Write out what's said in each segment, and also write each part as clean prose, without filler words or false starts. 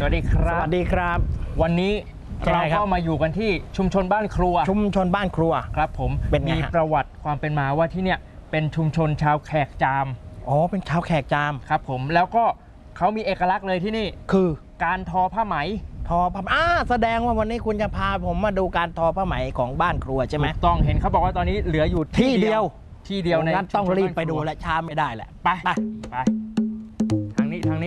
วัสดีครับสวัสดีครับวันนี้เราก็มาอยู่กันที่ชุมชนบ้านครัวครับผมมีประวัติความเป็นมาว่าที่เนี่ยเป็นชุมชนชาวแขกจามเป็นชาวแขกจามครับผมแล้วก็เขามีเอกลักษณ์เลยที่นี่คือการทอผ้าไหมแสดงว่าวันนี้คุณจะพาผมมาดูการทอผ้าไหมของบ้านครัวใช่ไหมถูกต้องเห็นเขาบอกว่าตอนนี้เหลืออยู่ที่เดียวในงั้นต้องรีบไปดูและช้าไม่ได้แหละไปทางนี้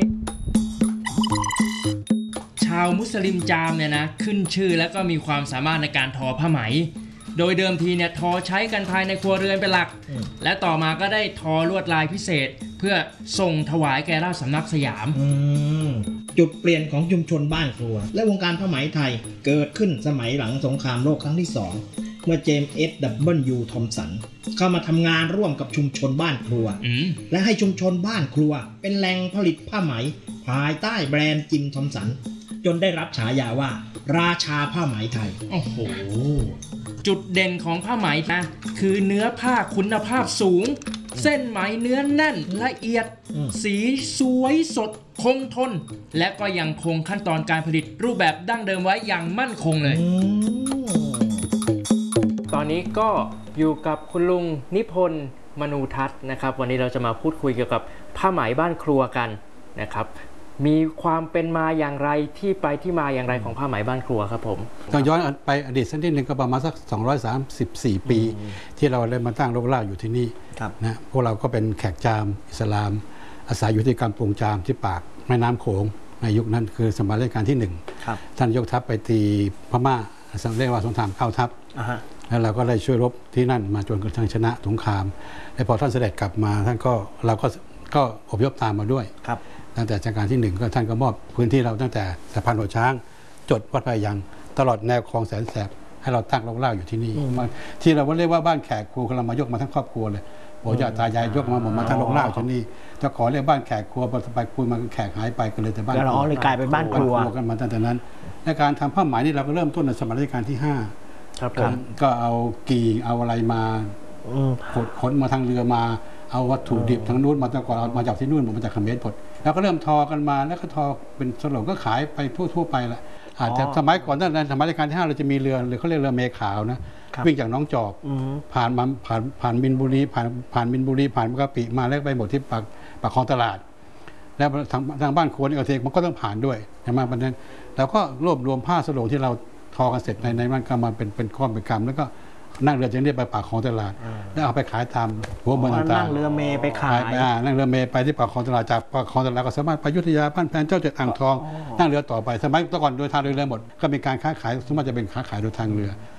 ชาวมุสลิมจามเนี่ยนะขึ้นชื่อแล้วก็มีความสามารถในการทอผ้าไหมโดยเดิมทีเนี่ยทอใช้กันภายในครัวเรือนเป็นหลักและต่อมาก็ได้ทอลวดลายพิเศษเพื่อส่งถวายแก่ราชสำนักสยามจุดเปลี่ยนของชุมชนบ้านครัวและวงการผ้าไหมไทยเกิดขึ้นสมัยหลังสงครามโลกครั้งที่2เมื่อเจมส์ S.W. ทอมสันเข้ามาทำงานร่วมกับชุมชนบ้านครัวและให้ชุมชนบ้านครัวเป็นแหล่งผลิตผ้าไหมภายใต้แบรนด์จิมทอมสันจนได้รับฉายาว่าราชาผ้าไหมไทยโอ้โหจุดเด่นของผ้าไหมนะคือเนื้อผ้าคุณภาพสูงเส้นไหมเนื้อแน่นละเอียดสีสวยสดคงทนและก็ยังคงขั้นตอนการผลิตรูปแบบดั้งเดิมไว้อย่างมั่นคงเลยตอนนี้ก็อยู่กับคุณลุงนิพนธ์มนูทัศน์นะครับวันนี้เราจะมาพูดคุยเกี่ยวกับผ้าไหมบ้านครัวกันนะครับมีความเป็นมาอย่างไรที่ไปที่มาอย่างไรของผ้าไหมบ้านครัวครับผมต้องย้อนไปอดีตสักนิดหนึ่งก็ประมาณสัก234 ปีที่เราได้มาตั้งรกรากอยู่ที่นี่นะพวกเราก็เป็นแขกจามอิสลามอาศัยอยู่ที่กำปงจามที่ปากแม่น้ำโขงในยุคนั้นคือสมัยรัชกาลที่1ท่านยกทัพไปตีพม่าเรียกว่าสงครามเข้าทัพแล้วเราก็ได้ช่วยรบที่นั่นมาจนกระทั่งชนะสงครามและพอท่านเสด็จกลับมาท่านก็เราก็อพยพตามมาด้วยตั้งแต่รัชกาลที่1ก็ท่านก็มอบพื้นที่เราตั้งแต่สะพานหัวช้างจดวัดพระยังตลอดแนวคลองแสนแสบให้เราตั้งรกรากอยู่ที่นี่ที่เราเรียกว่าบ้านแขกครัวเรามายกมาทั้งครอบครัวเลยปู่ย่าตายายยกมาหมดมาทั้งรกรากที่นี่จะขอเรียกบ้านแขกครัวพอไปคุยมาแขกหายไปก็เลยแต่บ้านเลยกลายเป็นบ้านครัวกันมาตั้งแต่นั้นในการทำผ้าไหมนี่เราก็เริ่มต้นในสมัยรัชกาลที่5ครับก็เอากี่เอาอะไรมาขนมาทางเรือมาเอาวัตถุดิบทางนู้นมาตั้งก่อนเอามาจากที่นู่นมาจากเขมรหมดแล้วก็เริ่มทอกันมาแล้วก็ทอเป็นสลงก็ขายไปทั่วไปแหละแต่สมัยก่อนตั้งแต่สมัยรัชกาลที่5เราจะมีเรือเขาเรียกเรือเมขาวนะวิ่งจากน้องจอกผ่านมินบุรีผ่านมินบุรีผ่านกะปิมาแล้วไปหมดที่ปากคลองตลาดแล้วทางบ้านครัวนี่เอาเทมันก็ต้องผ่านด้วยใช่ไหมเพราะนั้นเราก็รวบรวมผ้าสลงที่เราทอกันเสร็จในมันก็มาเป็นก้อนเป็นกำแล้วก็นั่งเรือจะเรียกไปปากคลองตลาดแล้วเอาไปขายตามหัวเมืองต่างๆนั่งเรือเมไปขายนั่งเรือเมไปที่ปากคลองตลาดจากปากคลองตลาดก็สามารถไปอยุธยาบ้านแพนเจ้าเจ็ดอ่างทองนั่งเรือต่อไปสมัยก่อนโดยทางเรือหมดก็มีการค้าขายสมมติจะเป็นค้าขายโดยทางเรือ